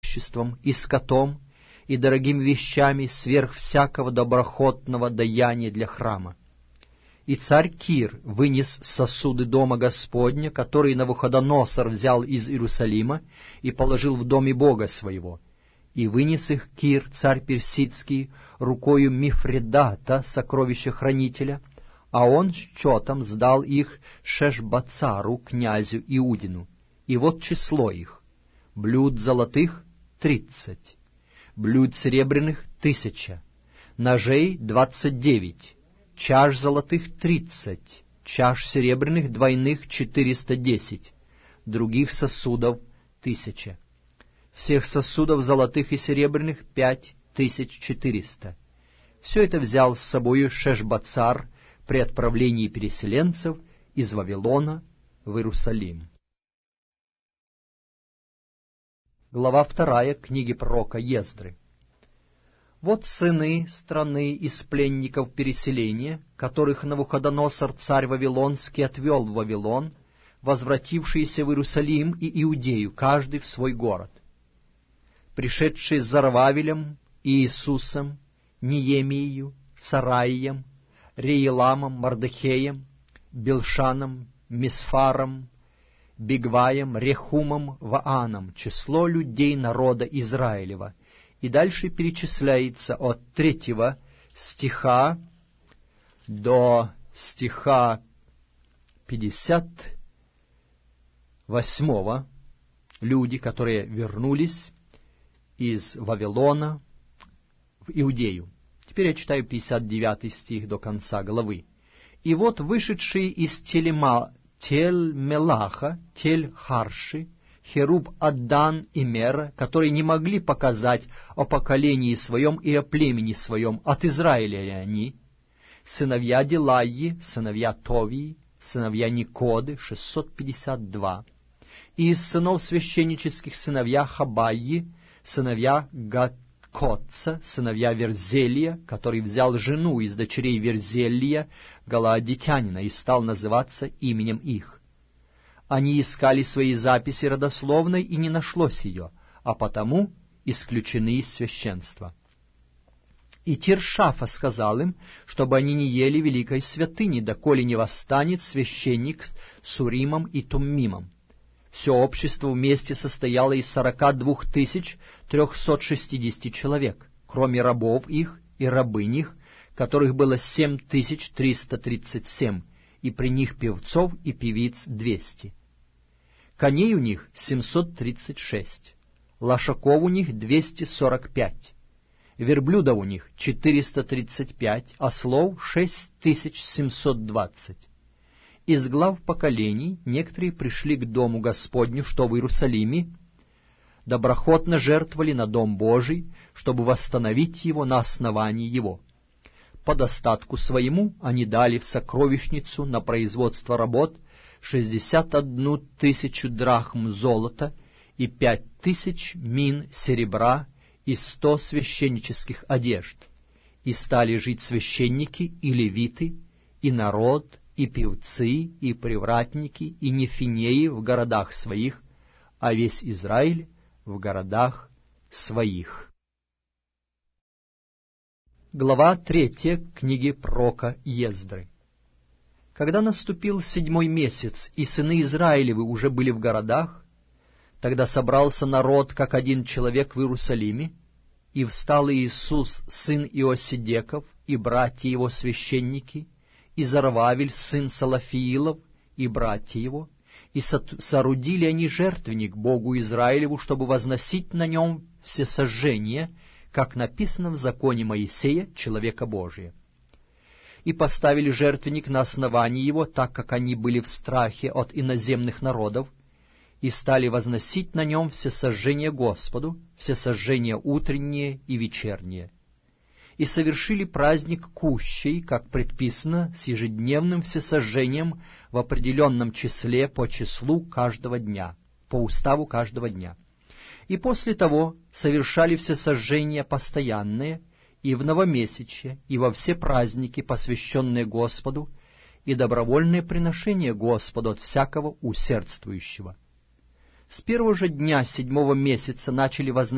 имуществом, и скотом, и дорогими вещами сверх всякого доброхотного даяния для храма. И царь Кир вынес сосуды дома Господня, которые Навуходоносор взял из Иерусалима и положил в доме Бога своего. И вынес их Кир, царь персидский, рукою Мифредата, сокровища-хранителя, а он счетом сдал их Шешбацару, князю Иудину. И вот число их: блюд золотых 30, блюд серебряных 1000, ножей 29, чаш золотых 30, чаш серебряных двойных 410, других сосудов 1000. Всех сосудов золотых и серебряных 5400. Все это взял с собою Шешбацар при отправлении переселенцев из Вавилона в Иерусалим. Глава 2 книги пророка Ездры. Вот сыны страны из пленников переселения, которых Навуходоносор царь Вавилонский отвел в Вавилон, возвратившиеся в Иерусалим и Иудею, каждый в свой город. Пришедшие с Зарвавелем, Иисусом, Неемией, Сараием, Рееламом, Мардехеем, Билшаном, Мисфаром, Бигваем, Рехумом, Вааном, число людей народа Израилева. И дальше перечисляется от 3 стиха до стиха 58 люди, которые вернулись из Вавилона в Иудею. Теперь я читаю 59 стих до конца главы. «И вот вышедшие из Тель-Мелаха, Тель-Харши, Херуб-Аддан и Мера, которые не могли показать о поколении своем и о племени своем, от Израиля ли они, сыновья Дилайи, сыновья Товии, сыновья Никоды, 652, и из сынов священнических сыновья Хабайи, сыновья Гакотца, сыновья Верзелия, который взял жену из дочерей Верзелия, галаадитянина, и стал называться именем их. Они искали свои записи родословной, и не нашлось ее, а потому исключены из священства. И Тиршафа сказал им, чтобы они не ели великой святыни, доколе не восстанет священник с Уримом и Туммимом. Все общество вместе состояло из 42 360 человек, кроме рабов их и рабынь их, которых было 7337, и при них певцов и певиц 200. Коней у них 736, лошаков у них 245, верблюдов у них 435, ослов 6720. Из глав поколений некоторые пришли к дому Господню, что в Иерусалиме, доброхотно жертвовали на дом Божий, чтобы восстановить его на основании его. По достатку своему они дали в сокровищницу на производство работ 61 000 драхм золота и 5000 мин серебра и 100 священнических одежд. И стали жить священники и левиты, и народ, и певцы, и привратники, и нефинеи в городах своих, а весь Израиль в городах своих. Глава 3 книги пророка Ездры. Когда наступил 7-й месяц, и сыны Израилевы уже были в городах, тогда собрался народ, как один человек в Иерусалиме, и встал Иисус, сын Иосидеков, и братья его священники, и Зарвавель, сын Салафиилов, и братья его, и соорудили они жертвенник Богу Израилеву, чтобы возносить на нем всесожжение, как написано в законе Моисея, человека Божия. И поставили жертвенник на основании его, так как они были в страхе от иноземных народов, и стали возносить на нем всесожжение Господу, всесожжение утреннее и вечернее. И совершили праздник кущей, как предписано, с ежедневным всесожжением в определенном числе по числу каждого дня, по уставу каждого дня. И после того совершали всесожжения постоянные, и в новомесячье, и во все праздники, посвященные Господу, и добровольное приношение Господу от всякого усердствующего. С первого же дня 7-го месяца начали возносить